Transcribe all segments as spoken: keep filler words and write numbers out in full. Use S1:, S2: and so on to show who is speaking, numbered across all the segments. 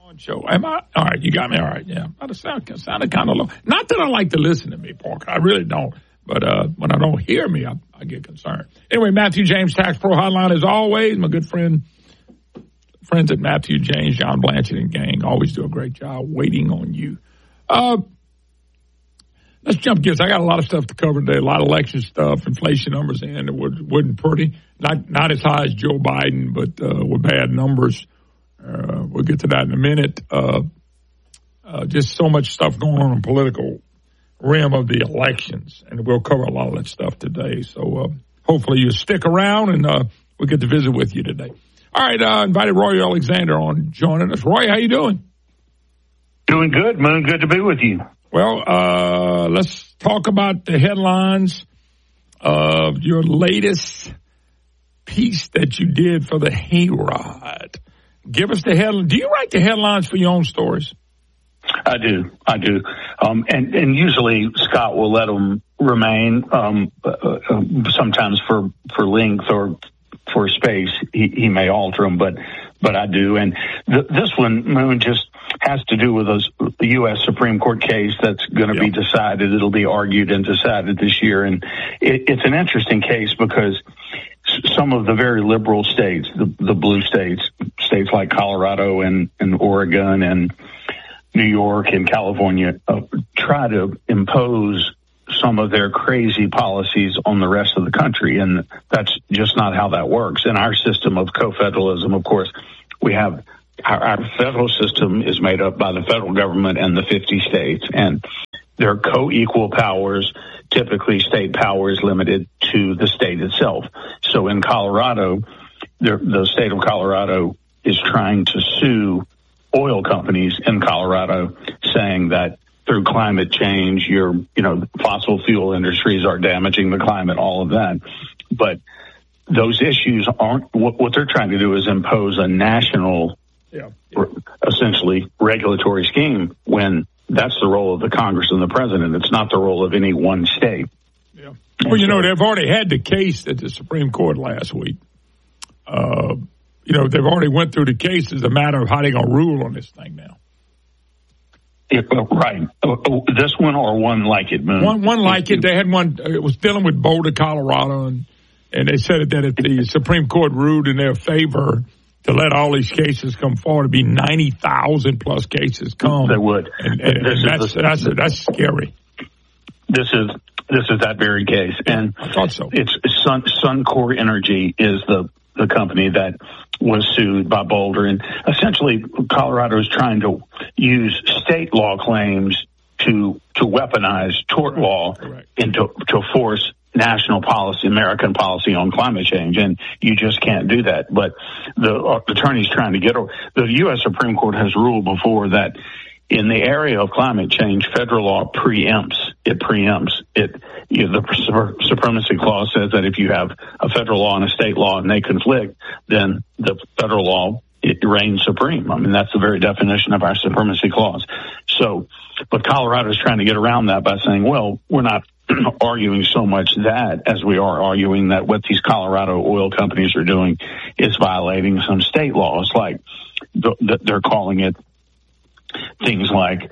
S1: Show. Am I? All right, you got me. All right, yeah. I sound, sounded kind of low. Not that I like to listen to me, Parker. I really don't. But uh, when I don't hear me, I, I get concerned. Anyway, Matthew James Tax Pro Hotline, as always, my good friend, friends at Matthew James, John Blanchard and gang, always do a great job waiting on you. Uh, let's jump gears. I got a lot of stuff to cover today, a lot of election stuff, inflation numbers in. It wasn't pretty. Not, not as high as Joe Biden, but uh, with bad numbers. Uh, we'll get to that in a minute. Uh, uh, just so much stuff going on in the political realm of the elections, and we'll cover a lot of that stuff today. So uh, hopefully you stick around, and uh, we'll get to visit with you today. All right, I uh, invited Roy Alexander on joining us. Roy, how you doing?
S2: Doing good, Moon. Good to be with you.
S1: Well, uh, let's talk about the headlines of your latest piece that you did for the Hayride. Give us the headline. Do you write the headlines for your own stories?
S2: I do. I do. Um, and, and usually Scott will let them remain, um, uh, uh, sometimes for, for length or for space. He, he may alter them, but, but I do. And th- this one, Moon, just has to do with those, the U S Supreme Court case that's going to yep. be decided. It'll be argued and decided this year. And it, it's an interesting case because some of the very liberal states, the, the blue states, states like Colorado and, and Oregon and New York and California, uh, try to impose some of their crazy policies on the rest of the country. And that's just not how that works. In our system of co-federalism, of course, we have our, our federal system is made up by the federal government and the fifty states, and they're co-equal powers. Typically, state power is limited to the state itself. So in Colorado, the, the state of Colorado is trying to sue oil companies in Colorado, saying that through climate change, your, you know, fossil fuel industries are damaging the climate, all of that. But those issues aren't, what, what they're trying to do is impose a national, yeah. Yeah. essentially regulatory scheme when that's the role of the Congress and the president. It's not the role of any one state.
S1: Yeah. Well, you know, they've already had the case at the Supreme Court last week. Uh, you know, they've already went through the case. It's a matter of how they're going to rule on this thing now.
S2: It, uh, right. Uh, this one or one like it, Moon?
S1: One, one like it. They had one. It was dealing with Boulder, Colorado, and and they said that if the Supreme Court ruled in their favor to let all these cases come forward, it'd be ninety thousand plus cases come.
S2: They would.
S1: And, and, and that's, the, that's, that's scary.
S2: This is, this is that very case. And
S1: I thought so.
S2: It's Sun, Suncor Energy is the, the company that was sued by Boulder. And essentially Colorado is trying to use state law claims to, to weaponize tort law
S1: Correct.
S2: and to, to force national policy, American policy on climate change, and you just can't do that. But the uh, attorney's trying to get over. The U S Supreme Court has ruled before that in the area of climate change, federal law preempts. It preempts it. You know, the supremacy clause says that if you have a federal law and a state law and they conflict, then the federal law it reigns supreme. I mean, that's the very definition of our supremacy clause. So, but Colorado is trying to get around that by saying, well, we're not arguing so much that as we are arguing that what these Colorado oil companies are doing is violating some state laws, like the, they're calling it things like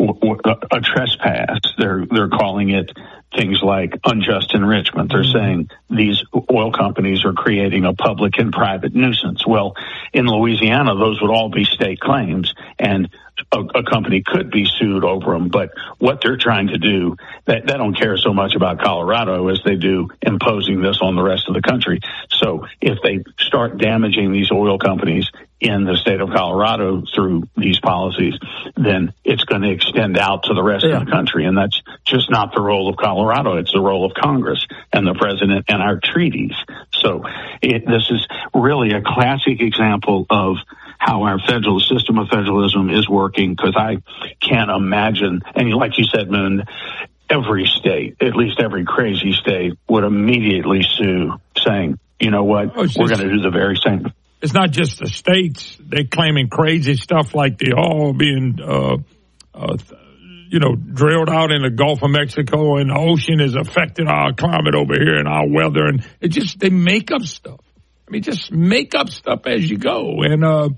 S2: a trespass. They're they're calling it things like unjust enrichment. They're saying these oil companies are creating a public and private nuisance. Well, in Louisiana, those would all be state claims, and a, a company could be sued over them. But what they're trying to do, they, they don't care so much about Colorado as they do imposing this on the rest of the country. So if they start damaging these oil companies in the state of Colorado through these policies, then it's going to extend out to the rest yeah. of the country. And that's just not the role of Colorado. It's the role of Congress and the president and our treaties. So it, this is really a classic example of how our federal system of federalism is working, because I can't imagine, and like you said, Moon, every state, at least every crazy state, would immediately sue, saying, you know what, oh, we're going to do the very same.
S1: It's not just the states. They're claiming crazy stuff like the oil being, uh, uh, you know, drilled out in the Gulf of Mexico, and the ocean has affected our climate over here and our weather. And it just, they make up stuff. I mean, just make up stuff as you go. And, uh,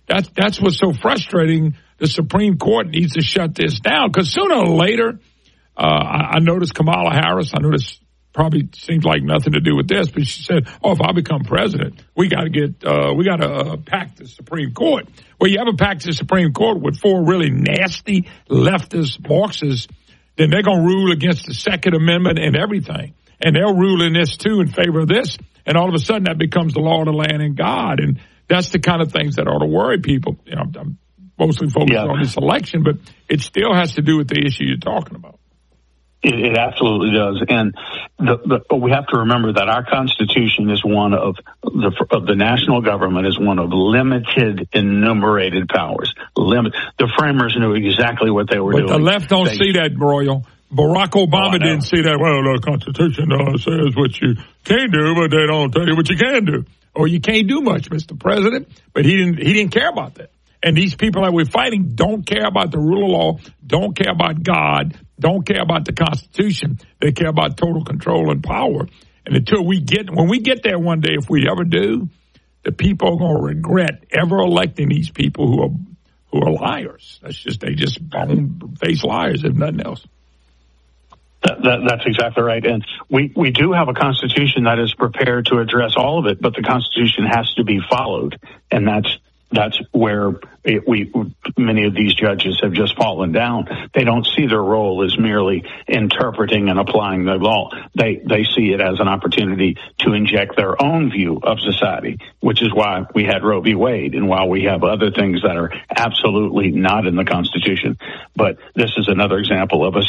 S1: That's that's what's so frustrating. The Supreme Court needs to shut this down because sooner or later, uh, I, I noticed Kamala Harris. I noticed probably seems like nothing to do with this, but she said, "Oh, if I become president, we got to get uh, we got to uh, pack the Supreme Court." Well, you ever pack the Supreme Court with four really nasty leftist Marxists, then they're going to rule against the Second Amendment and everything, and they'll rule in this too in favor of this, and all of a sudden that becomes the law of the land and God, and that's the kind of things that ought to worry people. You know, I'm mostly focused yeah. on this election, but it still has to do with the issue you're talking about.
S2: It, it absolutely does, and the, the, we have to remember that our Constitution is one of the of the national government is one of limited enumerated powers. Limit. The framers knew exactly what they were
S1: but
S2: doing.
S1: But the left don't they, see that, Royal. Barack Obama oh, didn't see that. Well, the Constitution uh, says what you can do, but they don't tell you what you can do, or you can't do much, Mister President. But he didn't. He didn't care about that. And these people that we're fighting don't care about the rule of law, don't care about God, don't care about the Constitution. They care about total control and power. And until we get, when we get there one day, if we ever do, the people are going to regret ever electing these people who are who are liars. That's just, they just bone-faced liars, if nothing else.
S2: That, that, that's exactly right. And we, we do have a Constitution that is prepared to address all of it, but the Constitution has to be followed. And that's That's where it, we many of these judges have just fallen down. They don't see their role as merely interpreting and applying the law. They they see it as an opportunity to inject their own view of society, which is why we had Roe v. Wade and why we have other things that are absolutely not in the Constitution. But this is another example of a